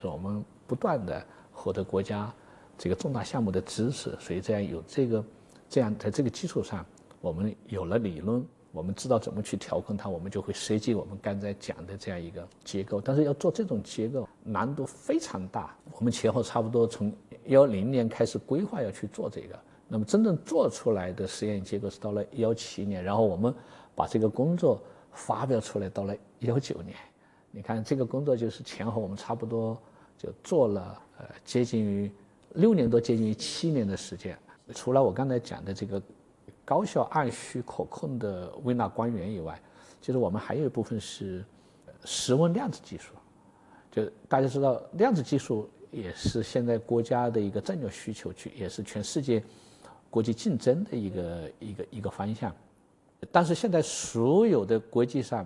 我们不断的获得国家这个重大项目的支持，所以这样在这个基础上，我们有了理论，我们知道怎么去调控它，我们就会设计我们刚才讲的这样一个结构。但是要做这种结构难度非常大，我们前后差不多从2010年开始规划要去做这个，那么真正做出来的实验结构是到了2017年，然后我们把这个工作发表出来到了2019年。你看这个工作就是前后我们差不多就做了接近于6年多，接近于7年的时间。除了我刚才讲的这个高效按需可控的微纳光源以外，其实我们还有一部分是室温量子技术。就大家知道，量子技术也是现在国家的一个战略需求区，也是全世界国际竞争的一个方向。但是现在所有的国际上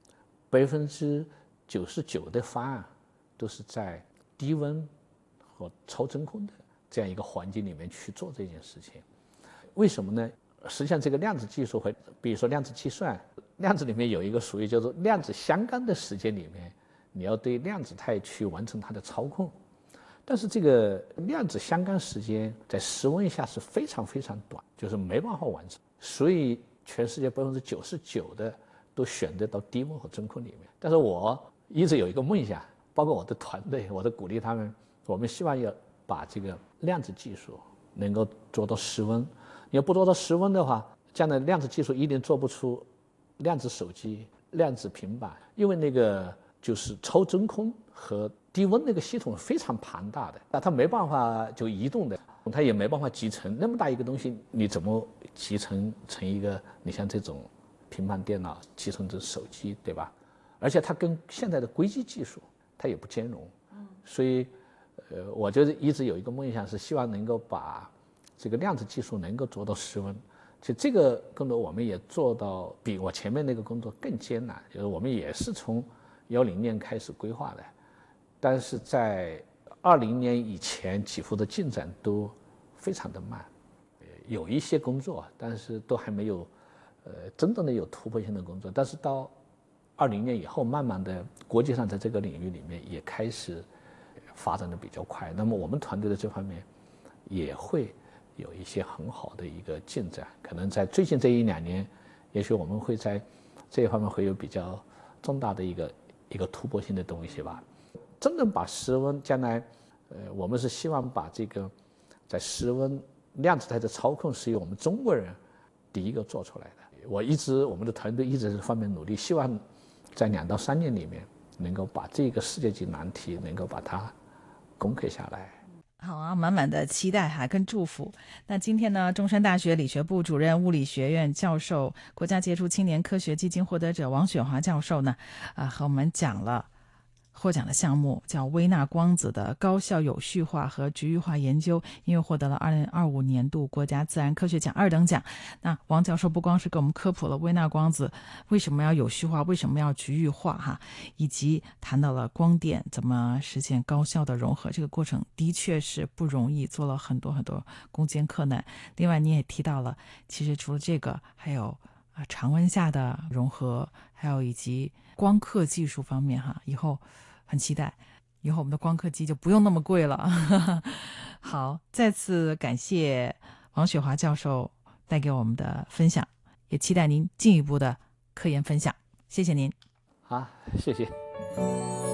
99%的方案都是在低温和超真空的这样一个环境里面去做这件事情。为什么呢？实际上这个量子技术和比如说量子计算，量子里面有一个属于叫做量子相干的时间里面，你要对量子态去完成它的操控。但是这个量子相干时间在室温下是非常非常短，就是没办法完成，所以全世界99%的都选择到低温和真空里面。但是我一直有一个梦想，包括我的团队，我都鼓励他们，我们希望要把这个量子技术能够做到室温。你要不做到室温的话，将来量子技术一定做不出量子手机、量子平板，因为那个就是超真空和低温那个系统非常庞大的，那它没办法就移动的，它也没办法集成那么大一个东西，你怎么集成成一个你像这种平板电脑集成成手机，对吧？而且它跟现在的硅基技术它也不兼容，所以我觉得一直有一个梦想是希望能够把这个量子技术能够做到室温。其实这个工作我们也做到比我前面那个工作更艰难，就是我们也是从2010年开始规划的，但是在20年以前几乎的进展都非常的慢，有一些工作，但是都还没有真正的有突破性的工作。但是到20年以后，慢慢的国际上在这个领域里面也开始发展的比较快，那么我们团队的这方面也会有一些很好的一个进展，可能在最近这1-2年，也许我们会在这一方面会有比较重大的一个突破性的东西吧。真正把室温将来，我们是希望把这个在室温量子态的操控是由我们中国人第一个做出来的。我们的团队一直在这方面努力，希望在2到3年里面能够把这个世界级难题能够把它攻克下来。 好啊，满满的期待还跟祝福。那今天呢，中山大学理学部主任、物理学院教授、国家杰出青年科学基金获得者王雪华教授呢，和我们讲了获奖的项目叫微纳光子的高效有序化和局域化研究，因为获得了2025年度国家自然科学奖2等奖。那王教授不光是给我们科普了微纳光子为什么要有序化，为什么要局域化以及谈到了光电怎么实现高效的融合，这个过程的确是不容易，做了很多很多攻坚克难。另外你也提到了，其实除了这个还有常温下的融合，还有以及光刻技术方面以后很期待，以后我们的光刻机就不用那么贵了。好，再次感谢王雪华教授带给我们的分享，也期待您进一步的科研分享。谢谢您。 好，谢谢。